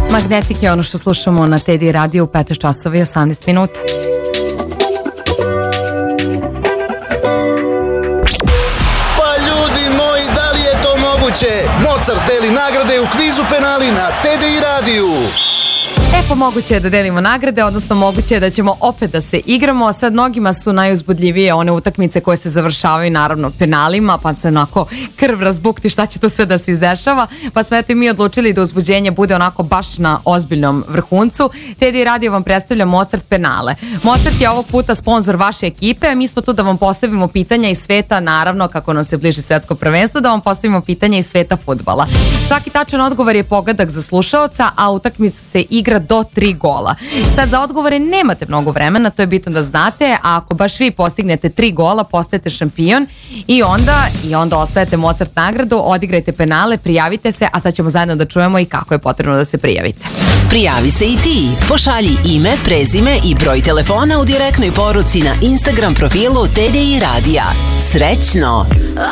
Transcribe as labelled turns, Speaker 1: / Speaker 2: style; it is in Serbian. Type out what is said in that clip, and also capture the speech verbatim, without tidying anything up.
Speaker 1: Magnetik je ono što slušamo na Teddy Radio u petnaest časova i osamnaest minuta.
Speaker 2: Pa ljudi moji, da li je to moguće? Mozart deli nagrade u kvizu penali na Teddy Radio.
Speaker 1: E pa moguće je da delimo nagrade, odnosno moguće je da ćemo opet da se igramo. Sad mnogima su najuzbudljivije one utakmice koje se završavaju naravno penalima, pa se onako krv razbukti šta će to sve da se izdešava. Pa smo eto i mi odlučili da uzbuđenje bude onako baš na ozbiljnom vrhuncu. Teddy Radio vam predstavlja Mozart penale. Mozart je ovog puta sponsor vaše ekipe, a mi smo tu da vam postavimo pitanja iz sveta, naravno kako nam se bliži svetsko prvenstvo, da vam postavimo pitanja iz sveta fudbala. Svaki tačan odgovor je pogodak za slušaoca, a utakmica se igra do tri gola. Sad za odgovore nemate mnogo vremena, to je bitno da znate, a ako baš vi postignete tri gola, postajete šampion i onda, i onda osvajate Mozart nagradu, odigrajte penale, prijavite se, a sad ćemo zajedno da čujemo i kako je potrebno da se prijavite.
Speaker 3: Prijavi se i ti. Pošalji ime, prezime i broj telefona u direktnoj poruci na Instagram profilu Teddy Radija. Srećno!